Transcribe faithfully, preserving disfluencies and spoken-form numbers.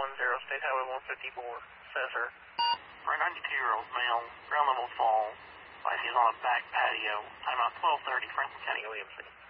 zero, State Highway one fifty-four, Cesar. For a ninety-two-year-old male, ground level fall. Life is on a back patio. Time out twelve thirty, Franklin County, Williamson.